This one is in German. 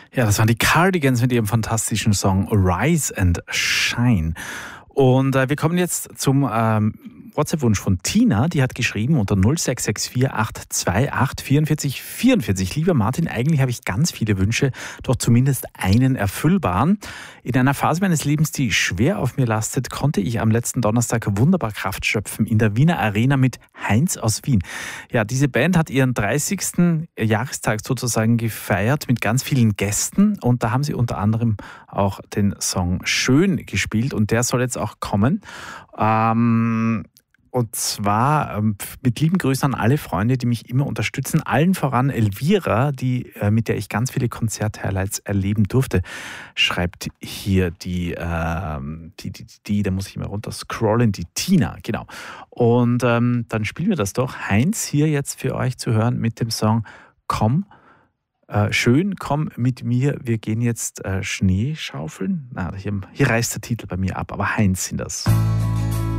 Ja, das waren die Cardigans mit ihrem fantastischen Song Rise and Shine. Und wir kommen jetzt zum WhatsApp-Wunsch von Tina. Die hat geschrieben unter 0664 828 44 44. Lieber Martin, eigentlich habe ich ganz viele Wünsche, doch zumindest einen erfüllbaren. In einer Phase meines Lebens, die schwer auf mir lastet, konnte ich am letzten Donnerstag wunderbar Kraft schöpfen in der Wiener Arena mit Heinz aus Wien. Ja, diese Band hat ihren 30. Jahrestag sozusagen gefeiert mit ganz vielen Gästen und da haben sie unter anderem auch den Song Schön gespielt und der soll jetzt auch kommen. Und zwar mit lieben Grüßen an alle Freunde, die mich immer unterstützen. Allen voran Elvira, mit der ich ganz viele Konzert-Highlights erleben durfte, schreibt hier da muss ich mal runter scrollen, die Tina, genau. Und dann spielen wir das doch. Heinz hier jetzt für euch zu hören mit dem Song Komm, schön, komm mit mir, wir gehen jetzt Schnee schaufeln. Hier reißt der Titel bei mir ab, aber Heinz sind das.